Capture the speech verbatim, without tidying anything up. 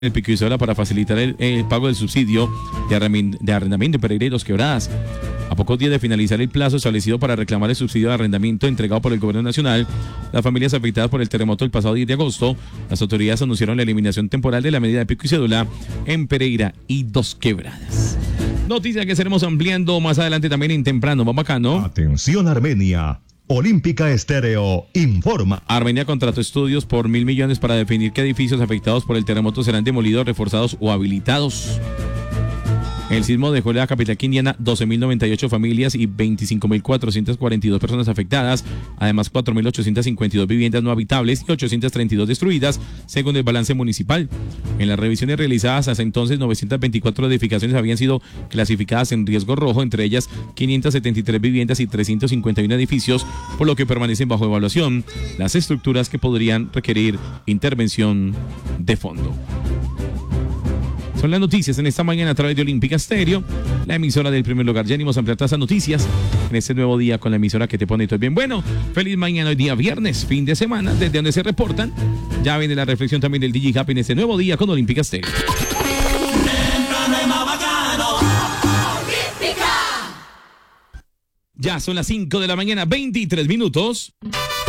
el Pico y Cédula para facilitar el, el pago del subsidio de, arrend de arrendamiento en Pereira y Dos Quebradas. A pocos días de finalizar el plazo establecido para reclamar el subsidio de arrendamiento entregado por el Gobierno Nacional, las familias afectadas por el terremoto el pasado diez de agosto, las autoridades anunciaron la eliminación temporal de la medida de Pico y Cédula en Pereira y Dos Quebradas. Noticia que estaremos ampliando más adelante también en Temprano Bambacano. Atención Armenia. Olímpica Estéreo informa. Armenia contrató estudios por mil millones para definir qué edificios afectados por el terremoto serán demolidos, reforzados o habilitados. El sismo dejó en la capital quindiana doce mil noventa y ocho familias y veinticinco mil cuatrocientas cuarenta y dos personas afectadas, además cuatro mil ochocientas cincuenta y dos viviendas no habitables y ochocientas treinta y dos destruidas, según el balance municipal. En las revisiones realizadas hasta entonces, novecientas veinticuatro edificaciones habían sido clasificadas en riesgo rojo, entre ellas quinientas setenta y tres viviendas y trescientos cincuenta y uno edificios, por lo que permanecen bajo evaluación las estructuras que podrían requerir intervención de fondo. Son las noticias en esta mañana a través de Olímpica Estéreo, la emisora del primer lugar. Ya venimos a ampliar todas esas noticias en este nuevo día con la emisora que te pone todo bien. Bueno, feliz mañana, hoy día viernes, fin de semana, desde donde se reportan. Ya viene la reflexión también del D J Happy en este nuevo día con Olímpica Estéreo. Ya son las cinco de la mañana, veintitrés minutos.